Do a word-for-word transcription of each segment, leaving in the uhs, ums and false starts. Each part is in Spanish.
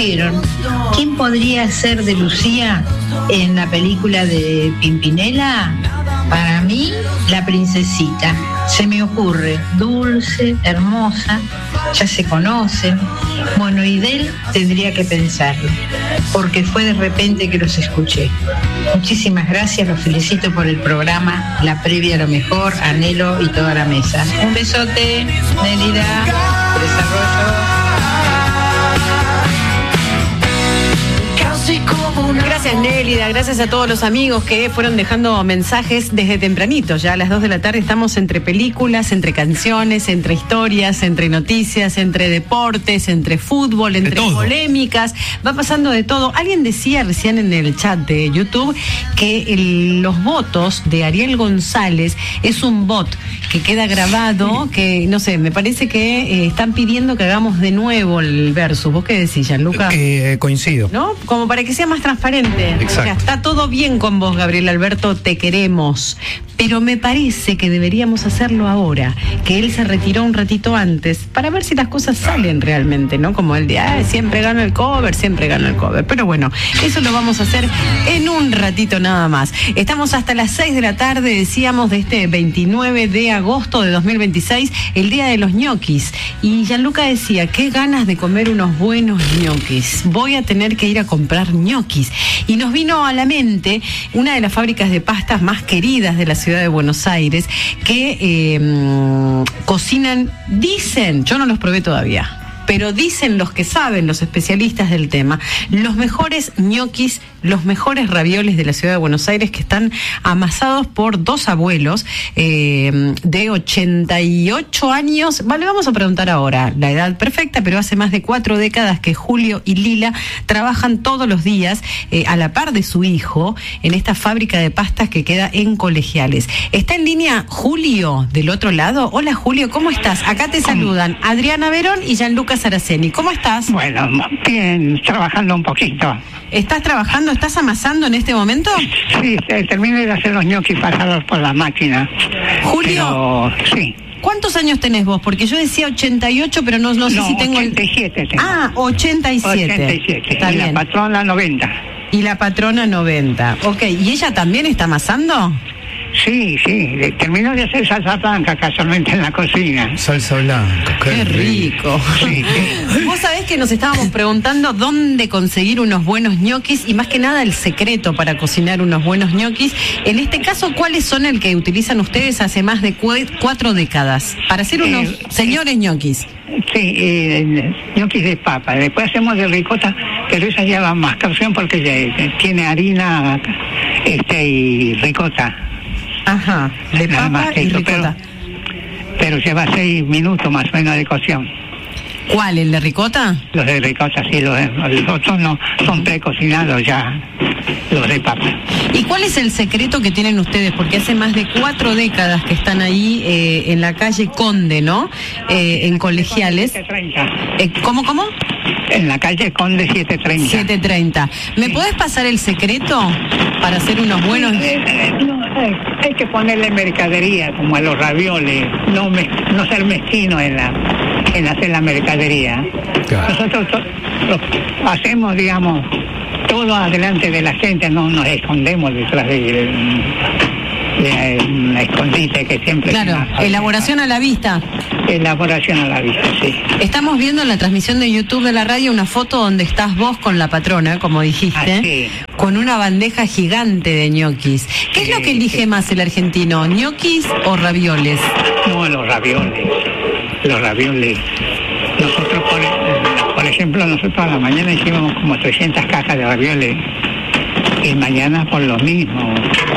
¿Quién podría ser de Lucía en la película de Pimpinela? Para mí, la princesita. Se me ocurre, dulce, hermosa, ya se conocen. Bueno, y de él tendría que pensarlo, porque fue de repente que los escuché. Muchísimas gracias, los felicito por el programa, la previa a lo mejor, Anhelo y toda la mesa. Un besote, Nélida, desarrollo. Gracias, Nélida, gracias a todos los amigos que fueron dejando mensajes desde tempranito. Ya a las dos de la tarde estamos entre películas, entre canciones, entre historias, entre noticias, entre deportes, entre fútbol, entre polémicas. Va pasando de todo. Alguien decía recién en el chat de YouTube que el, los votos de Ariel González es un bot que queda grabado, que no sé, me parece que eh, están pidiendo que hagamos de nuevo el versus. ¿Vos qué decís, Gianluca? Eh, coincido. ¿No? Como para que sea más transparente. Exacto. O sea, está todo bien con vos, Gabriel Alberto, te queremos. Pero me parece que deberíamos hacerlo ahora, que él se retiró un ratito antes, para ver si las cosas salen realmente, ¿no? Como el de, ah, siempre gana el cover, siempre gana el cover. Pero bueno, eso lo vamos a hacer en un ratito nada más. Estamos hasta las seis de la tarde, decíamos, de este veintinueve de agosto de dos mil veintiséis, el día de los ñoquis. Y Gianluca decía, qué ganas de comer unos buenos ñoquis. Voy a tener que ir a comprar ñoquis. Y nos vino a la mente una de las fábricas de pastas más queridas de la ciudad de Buenos Aires, que eh, cocinan, dicen, yo no los probé todavía, pero dicen los que saben, los especialistas del tema, los mejores ñoquis, los mejores ravioles de la ciudad de Buenos Aires, que están amasados por dos abuelos eh, de ochenta y ocho años. Vale, vamos a preguntar ahora la edad perfecta, pero hace más de cuatro décadas que Julio y Lila trabajan todos los días eh, a la par de su hijo en esta fábrica de pastas que queda en Colegiales. Está en línea Julio del otro lado. Hola, Julio, ¿cómo estás? Acá te saludan Adriana Verón y Gianluca Saraceni. ¿Cómo estás? Bueno, bien, trabajando un poquito. ¿Estás trabajando? ¿Estás amasando en este momento? Sí, terminé de hacer los ñoquis pasados por la máquina. Julio, pero, sí. ¿Cuántos años tenés vos? Porque yo decía ochenta y ocho, pero no, no sé no, si tengo... ochenta y siete tengo. Ah, ochenta y siete. ochenta y siete. Está y bien. La patrona noventa. Y la patrona noventa. Ok, ¿y ella también está amasando? Sí, sí, terminó de hacer salsa blanca casualmente en la cocina. Salsa blanca, qué, qué rico. Sí, sí. Vos sabés que nos estábamos preguntando dónde conseguir unos buenos ñoquis y más que nada el secreto para cocinar unos buenos ñoquis. En este caso, ¿cuáles son el que utilizan ustedes hace más de cu- cuatro décadas para hacer unos Eh, señores ñoquis? Sí, eh, ñoquis de papa. Después hacemos de ricota, pero esa lleva más cocción porque ya tiene harina este y ricota. Ajá, de Nada papa más que y eso, ricota. Pero, pero lleva seis minutos más o menos de cocción. ¿Cuál, el de ricota? Los de ricota, sí, los, los otros no son precocinados ya, los de papa. ¿Y cuál es el secreto que tienen ustedes? Porque hace más de cuatro décadas que están ahí eh, en la calle Conde, ¿no? Eh, en Colegiales. siete treinta. Eh, ¿Cómo, cómo? En la calle Conde siete treinta. siete treinta. ¿Me Sí. podés pasar el secreto para hacer unos buenos? Eh, eh, no, eh, hay que ponerle mercadería, como a los ravioles, no, me, no ser mezquino en, la, en hacer la mercadería. Claro. Nosotros to, lo hacemos, digamos, todo adelante de la gente, no nos escondemos detrás de, de, de un escondite que siempre... Claro, elaboración a la vista. Elaboración a la vista, sí. Estamos viendo en la transmisión de YouTube de la radio una foto donde estás vos con la patrona, como dijiste, Ah, sí. con una bandeja gigante de ñoquis. ¿Qué Sí, es lo que elige sí. más el argentino, ñoquis o ravioles? No, los ravioles, los ravioles. Nosotros, por, por ejemplo, nosotros a la mañana hicimos como trescientas cajas de ravioles y mañana por lo mismo.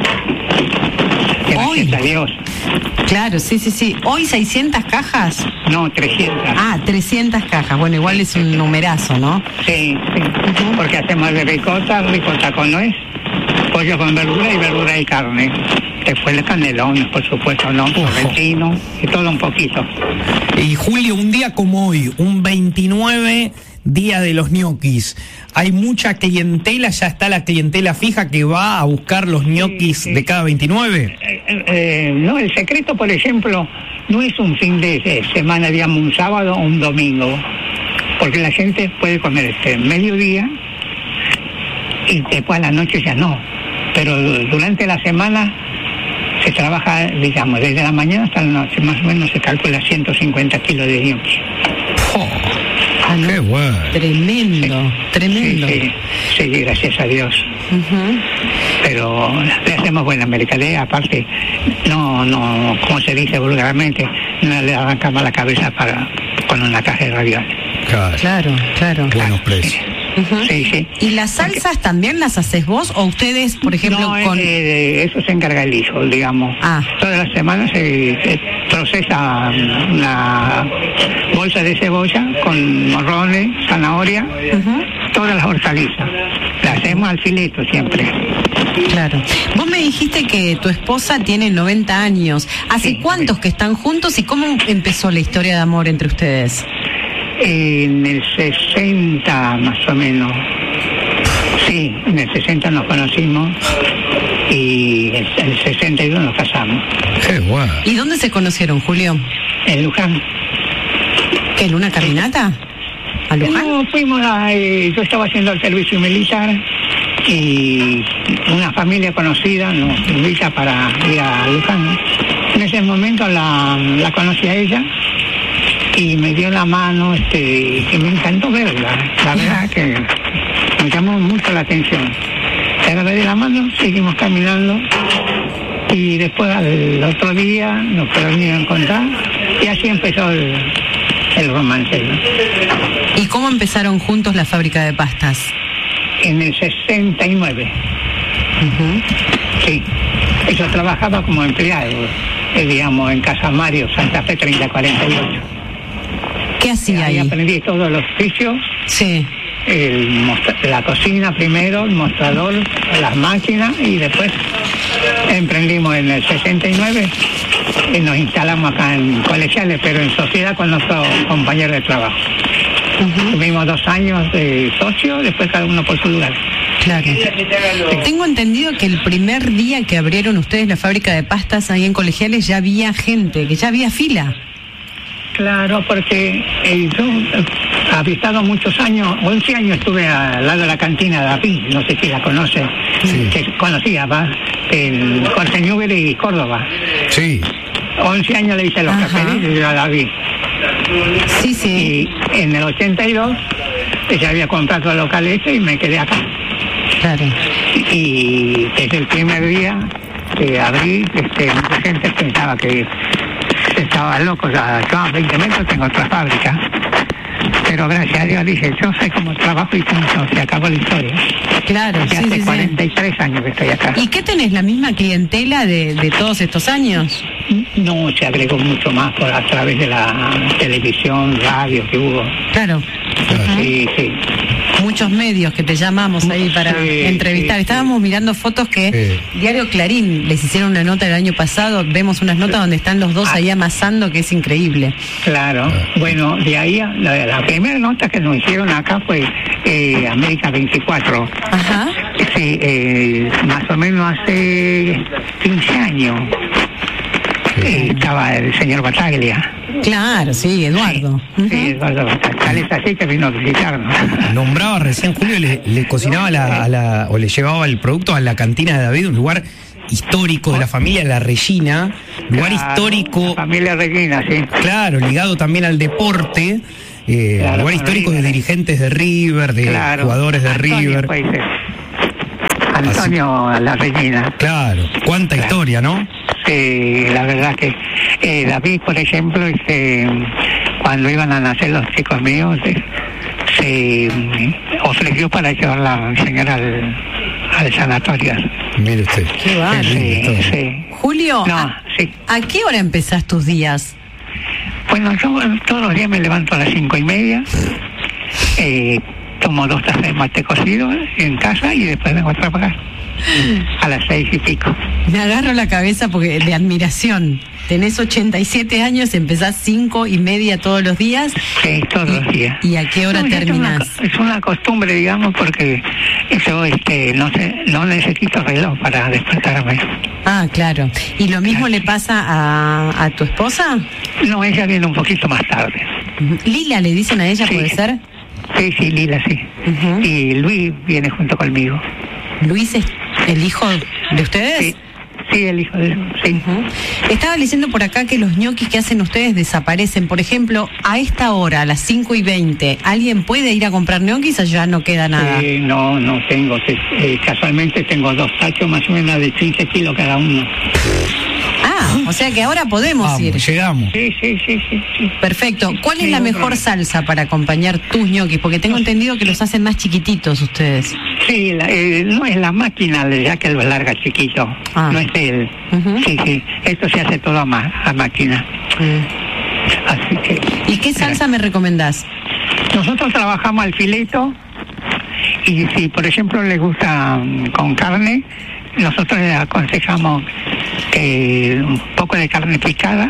Gracias Hoy. a Dios. Claro, sí, sí, sí. ¿Hoy seiscientas cajas? No, trescientas. Ah, trescientas cajas. Bueno, igual es un numerazo, ¿no? Sí, sí. Porque hacemos de ricota, ricota con nuez, pollo con verdura y verdura y carne. Después el canelón, por supuesto, ¿no? Sorrentino y todo un poquito. Y Julio, un día como hoy, un veintinueve, día de los ñoquis, hay mucha clientela, ya está la clientela fija que va a buscar los ñoquis Sí, sí. de cada veintinueve. Eh, eh, no, el secreto, por ejemplo, no es un fin de semana, digamos, un sábado o un domingo. porque la gente puede comer este mediodía y después a la noche ya no, pero durante la semana se trabaja, digamos, desde la mañana hasta la noche, más o menos se calcula ciento cincuenta kilos de gnocchi. Oh, ah, no. Qué bueno. Tremendo, sí, tremendo. Sí, sí, sí, gracias a Dios. Uh-huh. Pero le hacemos buena mercadea, aparte, no, no, como se dice vulgarmente, no le arrancamos la cabeza para con una caja de ravioles. Claro, claro. claro. Buenos precios. Uh-huh. Sí, sí. ¿Y las salsas Porque... también las haces vos o ustedes, por ejemplo, no, con...? Eh, eso se encarga el hijo, digamos. Ah. Todas las semanas se, se procesa una bolsa de cebolla con morrones, zanahoria, uh-huh. todas las hortalizas. La hacemos al fileto siempre. Claro. Vos me dijiste que tu esposa tiene noventa años. ¿Hace sí, cuántos sí. que están juntos y cómo empezó la historia de amor entre ustedes? En el sesenta más o menos. Sí, en el sesenta nos conocimos y en el sesenta y dos nos casamos. Qué guay. ¿Y dónde se conocieron, Julio? En Luján. ¿Qué, en una caminata? ¿A Luján? No, fuimos a... Eh, yo estaba haciendo el servicio militar y una familia conocida nos invita para ir a Luján. En ese momento la, la conocí a ella y me dio la mano, este, y me encantó verla. La verdad que me llamó mucho la atención. Le agarré de la mano, seguimos caminando y después al otro día nos pudimos encontrar y así empezó el, el romance, ¿no? ¿Y cómo empezaron juntos la fábrica de pastas? En el sesenta y nueve. Uh-huh. Sí. Yo trabajaba como empleado, eh, digamos, en Casa Mario, Santa Fe treinta cuarenta y ocho. ¿Qué hacía ahí? Ahí aprendí todos los oficios. Sí. El mostra- la cocina primero, el mostrador, las máquinas y después emprendimos en el sesenta y nueve y nos instalamos acá en Colegiales, pero en sociedad con nuestros compañeros de trabajo. Uh-huh. Tuvimos dos años de socio, después cada uno por su lugar. Claro. Tengo entendido que el primer día que abrieron ustedes la fábrica de pastas ahí en Colegiales ya había gente, que ya había fila. Claro, porque eh, yo eh, había estado muchos años, once años estuve al lado de la cantina de David, no sé si la conoce, sí. Que conocía, va, en Jorge Newbery y Córdoba. Sí. once años le hice los cafés a David. Sí, sí. Y en el ochenta y dos ella había comprado el local ese y me quedé acá. Claro. Y desde el primer día que abrí, este, mucha gente pensaba que estaba loco, o sea, yo a veinte metros tengo otra fábrica, pero gracias a Dios dije, yo sé cómo trabajo y punto, se acabó la historia. Claro, y sí, hace sí, cuarenta y tres sí. años que estoy acá. ¿Y qué tenés, la misma clientela de, de todos estos años? No, se agregó mucho más por a través de la televisión, radio que hubo. Claro. Sí, sí. Muchos medios que te llamamos ahí para sí, entrevistar. Sí, Estábamos sí. mirando fotos que sí. Diario Clarín les hicieron una nota el año pasado. Vemos unas notas donde están los dos ah. ahí amasando, que es increíble. Claro. Bueno, de ahí la, la primera nota que nos hicieron acá fue eh, América veinticuatro. Ajá. Sí, eh, más o menos hace quince años. Eh, estaba el señor Bataglia. Claro, sí, Eduardo. Sí, uh-huh. sí, Eduardo Bataglia. Es así que vino a visitarnos. Nombraba recién Julio, le, le cocinaba la, a la, o le llevaba el producto a la cantina de David, un lugar histórico de la familia La Regina, lugar claro, histórico. La familia Regina, sí. Claro, ligado también al deporte, eh, claro, lugar histórico River. De dirigentes de River, de claro. jugadores de Antonio, River. Pues, Antonio Así. La Regina. Claro, cuánta claro. historia, ¿no? Sí, la verdad que eh, David, por ejemplo, este, cuando iban a nacer los chicos míos, se, se ofreció para llevarla a enseñar al, al sanatorio. Mire usted. Qué bárbaro. Sí, sí. Julio, no, ¿a, sí. ¿a qué hora empezás tus días? Bueno, yo todos los días me levanto a las cinco y media, eh, tomo dos tazas de mate cocido en casa y después vengo a trabajar. A las seis y pico. Me agarro la cabeza porque de admiración. Tenés ochenta y siete años, empezás cinco y media todos los días. Sí, todos y, los días. ¿Y a qué hora no, terminás? Es una, es una costumbre, digamos, porque yo este, no sé, no necesito reloj para despertarme. Ah, claro. ¿Y lo mismo claro. le pasa a, a tu esposa? No, ella viene un poquito más tarde. Lila, ¿le dicen a ella, sí. puede ser? Sí, sí, Lila, sí. Ujú. Y Luis viene junto conmigo. ¿Luis es el hijo de ustedes? Sí, sí, el hijo de... Sí. Ujú. Estaba leyendo por acá que los ñoquis que hacen ustedes desaparecen. Por ejemplo, a esta hora, a las cinco y veinte, ¿alguien puede ir a comprar ñoquis o ya no queda nada? Eh, no, no tengo. Eh, casualmente tengo dos tachos más o menos de quince kilos cada uno. Ah, o sea que ahora podemos Vamos, ir. llegamos. Sí, sí, sí, sí. sí. Perfecto. ¿Cuál es Sí, la no mejor problema. salsa para acompañar tus ñoquis? Porque tengo entendido que los hacen más chiquititos ustedes. Sí, la- eh, no es la máquina ya que lo larga chiquito, Ah. no es él. Ujú. Sí, sí, esto se hace todo a, ma- a máquina. Mm. Así que... ¿Y qué salsa me recomendás? Nosotros trabajamos al fileto y si por ejemplo le gusta mm, con carne, nosotros le aconsejamos que un poco de carne picada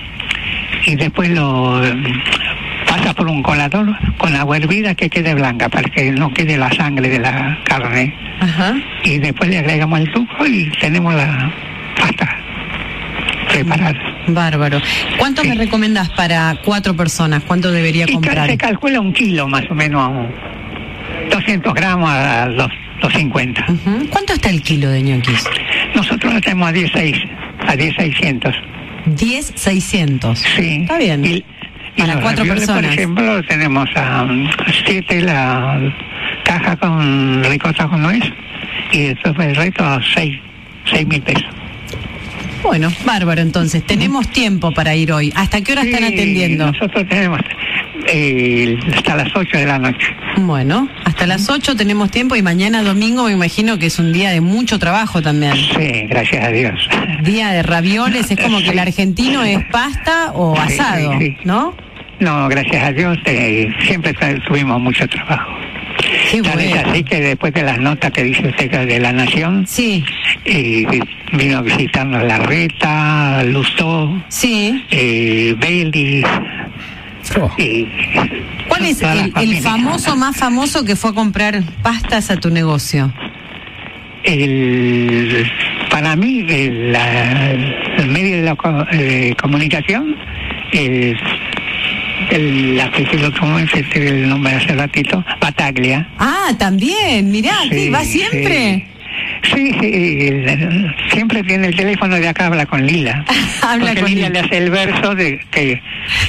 y después lo mm, pasa por un colador con agua hervida que quede blanca para que no quede la sangre de la carne Ajá. y después le agregamos el tuco y tenemos la pasta preparada. Bárbaro. ¿Cuánto Sí. me recomendás para cuatro personas? ¿Cuánto debería Y ca- comprar? se calcula un kilo más o menos, doscientos gramos a los, los cincuenta. Ujú. ¿Cuánto está el kilo de ñoquis? Nosotros lo tenemos a diez seis, a diez seiscientos. diez seiscientos. Sí. Está bien. Y, y Para los cuatro ravioles, personas. por ejemplo, tenemos a siete la caja con ricota con nuez y después el resto a seis, seis mil pesos. Bueno, bárbaro entonces. Tenemos tiempo para ir hoy. ¿Hasta qué hora están Sí, atendiendo? Nosotros tenemos eh, hasta las ocho de la noche. Bueno, hasta las ocho tenemos tiempo y mañana domingo me imagino que es un día de mucho trabajo también. Sí, gracias a Dios. Día de ravioles, es como que el argentino es pasta o Sí, asado, sí, sí. ¿no? No, gracias a Dios, eh, siempre tra- tuvimos mucho trabajo. Qué Tal es bueno. así que después de las notas que dice usted que de La Nación, Sí, eh, vino a visitarnos Larreta, Lustó, sí. eh, Belli, Oh. y ¿Cuál es toda la el, el familia. famoso más famoso que fue a comprar pastas a tu negocio? El, para mí, el, la- el medio de la co- eh, comunicación, el, el, la que lo como es este, el nombre hace ratito, Bataglia. Ah, también, mirá, ¿qué? Sí, ¿Va siempre? Sí, sí, el- siempre tiene el teléfono de acá, habla con Lila. Habla Porque con Lila Lila. le hace el verso de que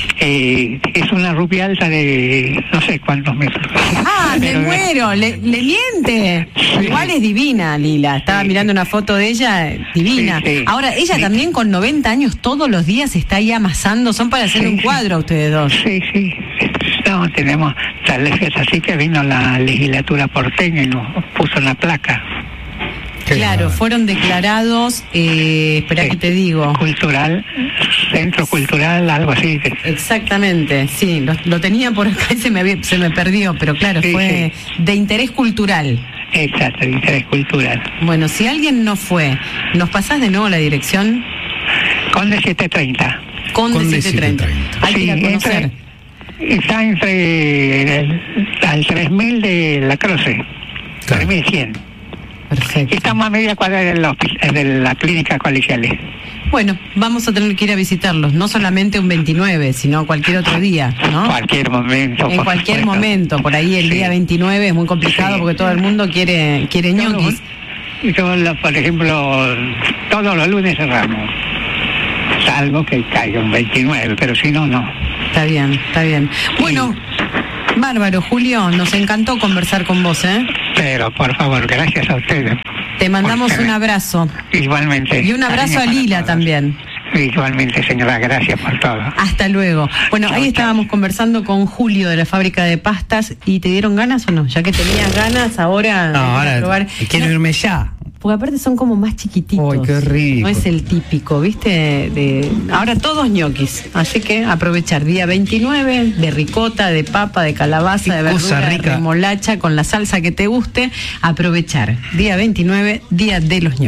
eh, es una rubia alta de no sé cuántos metros. Ah, me Pero- muero, le, le miente. Sí. Igual es divina, Lila. Estaba Sí. mirando una foto de ella, divina. Sí, sí. Ahora, ella Sí. también con noventa años todos los días está ahí amasando. Son para hacer Sí, un sí. cuadro a ustedes dos. Sí, sí. No, tenemos tal vez es así que vino la legislatura porteña y nos puso una placa Qué Claro, bárbaro. fueron declarados, eh, espera que te digo. cultural, centro cultural, algo así. que- Exactamente, sí, lo, lo tenía por acá y se me, había- se me perdió, pero claro, Sí, fue de interés cultural. Exacto, de interés cultural. Bueno, si alguien no fue, ¿nos pasás de nuevo la dirección? Conde setecientos treinta. Conde, Conde setecientos treinta. setecientos treinta. Hay que ir a conocer. entre- está entre el, al tres mil de la Croce, Claro. tres mil cien. Perfecto. Estamos a media cuadra de la, hospi- de la clínica colegiales. Bueno, vamos a tener que ir a visitarlos, no solamente un veintinueve, sino cualquier otro día, ¿no? Cualquier momento. En por cualquier supuesto. momento, por ahí el Sí. día veintinueve es muy complicado Sí. porque todo el mundo quiere quiere Yo, ñoquis. yo, lo- por ejemplo, todos los lunes cerramos. Salvo que caiga un veintinueve, pero si no, no. Está bien, está bien. Bueno, bárbaro, Julio, nos encantó conversar con vos, ¿eh? Pero, por favor, gracias a ustedes. Te mandamos Porque- un abrazo. Igualmente. Y un abrazo Cariño a para Lila todos. también. Igualmente, señora, gracias por todo. Hasta luego. Bueno, Chao, ahí chao. estábamos conversando con Julio de la fábrica de pastas. ¿Y te dieron ganas o no? Ya que tenías ganas, ahora... No, hay que ahora probar. quiero No, irme ya. porque aparte son como más chiquititos. Ay, qué rico. No es el típico, ¿viste? De, ahora todos ñoquis. Así que aprovechar. Día veintinueve, de ricota, de papa, de calabaza, Qué de cosa verdura, de rica. remolacha, con la salsa que te guste. Aprovechar. Día veintinueve, día de los ñoquis.